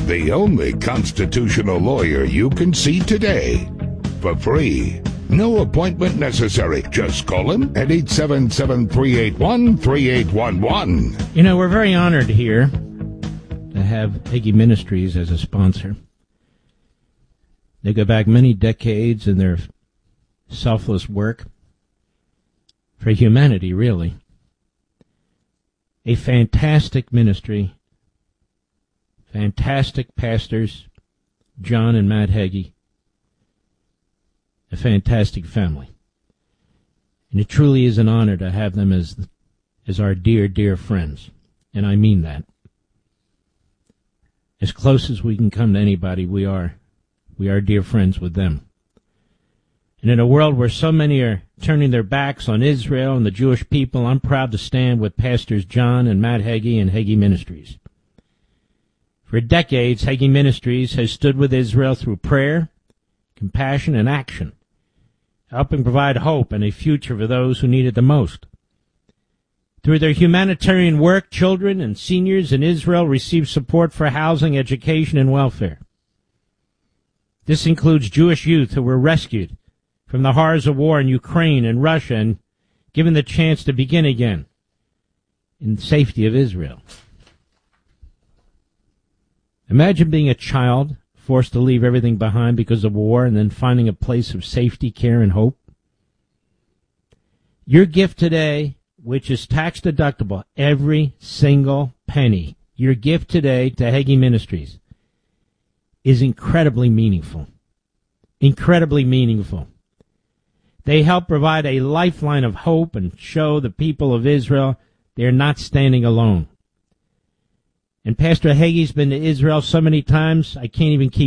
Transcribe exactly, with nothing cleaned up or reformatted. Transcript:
the only constitutional lawyer you can see today. For free. No appointment necessary. Just call him at eight seven seven, three eight one, three eight one one. You know, we're very honored here to have Hagee Ministries as a sponsor. They go back many decades in their selfless work for humanity, really. A fantastic ministry, fantastic pastors, John and Matt Hagee, a fantastic family. And it truly is an honor to have them as as our dear, dear friends. And I mean that. As close as we can come to anybody, we are. We are dear friends with them. And in a world where so many are turning their backs on Israel and the Jewish people, I'm proud to stand with Pastors John and Matt Hagee and Hagee Ministries. For decades, Hagee Ministries has stood with Israel through prayer, compassion, and action, helping provide hope and a future for those who need it the most. Through their humanitarian work, children and seniors in Israel receive support for housing, education, and welfare. This includes Jewish youth who were rescued from the horrors of war in Ukraine and Russia and given the chance to begin again in the safety of Israel. Imagine being a child forced to leave everything behind because of war and then finding a place of safety, care, and hope. Your gift today, which is tax deductible, every single penny, your gift today to Hagee Ministries is incredibly meaningful. Incredibly meaningful. They help provide a lifeline of hope and show the people of Israel they are not standing alone. And Pastor Hagee's been to Israel so many times, I can't even keep